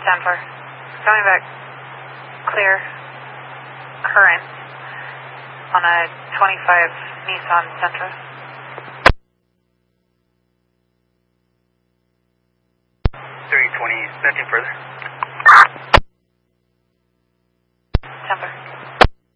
10-4. Coming back clear current on a 25 Nissan Sentra. 320, nothing further.